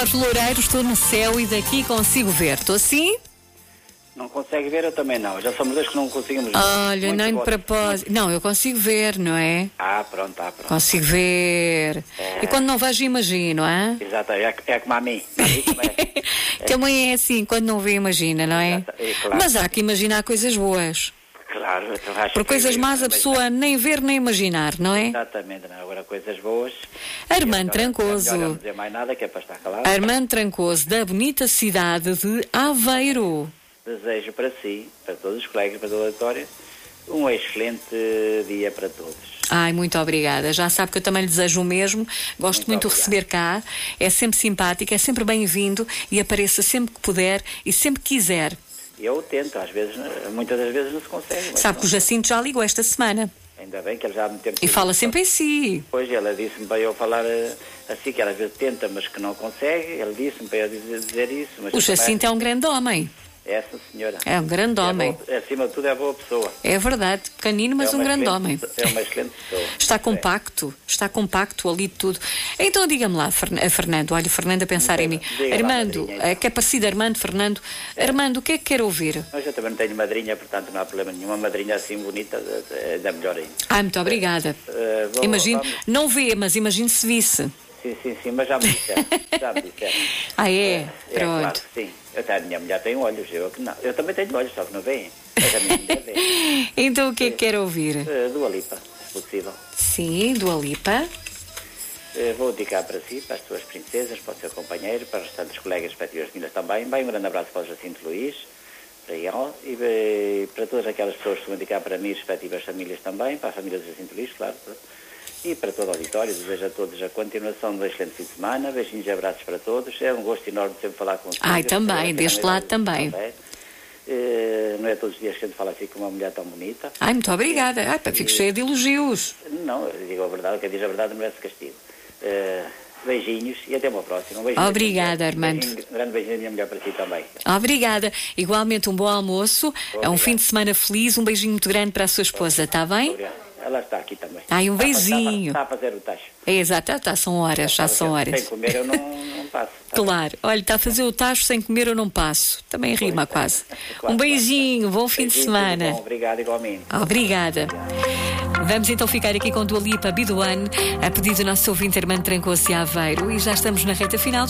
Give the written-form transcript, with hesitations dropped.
Jorge Loureiro, estou no céu e daqui consigo ver. Estou assim? Não consegue ver, eu também não. Já somos dois que não conseguimos ver. Olha, Muito nem de bom. propósito. Não, eu consigo ver, não é? Pronto. Consigo ver. E quando não vejo, imagino, hã? Exato, é como a mim. Também é assim, quando não vê, imagina, não é? Exato, claro. Mas há que imaginar coisas boas. Claro, então acho Por coisas más a pessoa nem ver nem imaginar, não é? Exatamente, não. Agora coisas boas. Armando É melhor Trancoso. não dizer mais nada, que é para estar calado. Armando Trancoso, da bonita cidade de Aveiro. Desejo para si, para todos os colegas, para toda a auditória, um excelente dia para todos. Ai, muito obrigada. Já sabe que eu também lhe desejo o mesmo. Gosto muito de receber cá. É sempre simpático, é sempre bem-vindo e apareça sempre que puder e sempre que quiser. Eu tento, às vezes, muitas das vezes não se consegue. Mas Sabe que o Jacinto já ligou esta semana. Ainda bem que ele já há muito tempo... E fala sempre em si. Pois, ela disse-me para eu falar assim, que ela às vezes tenta, mas que não consegue. Ele disse-me para eu dizer isso. Mas O Jacinto é um grande homem. é essa senhora. É um grande homem. Acima de tudo é boa pessoa. É verdade. Pequenino, mas um grande homem. É uma excelente pessoa. Está compacto ali de tudo. Então diga-me lá, Fernando, olha o Fernando a pensar em mim. Diga lá, Armando, madrinha, que é parecido Armando, Fernando. Armando, o que é que quer ouvir? Mas eu também não tenho madrinha, portanto não há problema nenhum. Uma madrinha assim bonita, ainda melhor ainda. Ai, muito obrigada. Imagino, não vê, mas imagino se visse. Sim, mas já me disseram. Ah, é? Pronto. Claro que sim. A minha mulher tem olhos, eu que não. Eu também tenho olhos, só que não veem. Mas a minha mulher vê. Então o que é que quer ouvir? Dua Lipa, se possível. Sim, Dua Lipa. Vou dedicar para si, para as suas princesas, para o seu companheiro, para os restantes colegas respectivas famílias também. Bem, um grande abraço para o Jacinto Luís, para ele, e para todas aquelas pessoas que vão dedicar para mim, respectivas famílias também, para a família do Jacinto Luís, claro. E para todo o auditório, desejo a todos a continuação de um excelente fim de semana. Beijinhos e abraços para todos. É um gosto enorme sempre falar consigo. Ai, também, deste lado também. Não é todos os dias que a gente fala assim com uma mulher tão bonita. Ai, muito obrigada. Ai, fico cheia de elogios. Não, eu digo a verdade, quem diz a verdade merece castigo. Beijinhos e até uma próxima. Um beijinho. Obrigada, Armando. Um grande beijinho da minha mulher para si também. Obrigada. Igualmente um bom almoço, um fim de semana feliz, um beijinho muito grande para a sua esposa, está bem? Obrigado. Ela está aqui também. Ai, um beijinho. Está a fazer o tacho. É exato, são horas, já são horas. Sem comer eu não passo. Claro, olha, está a fazer o tacho sem comer eu não passo. Também rima quase. Um beijinho, bom fim de semana. Obrigado, igualmente. Obrigada. Vamos então ficar aqui com Dua Lipa, Biduane, a pedido do nosso ouvinte Armando Trancoso de Aveiro, e já estamos na reta final.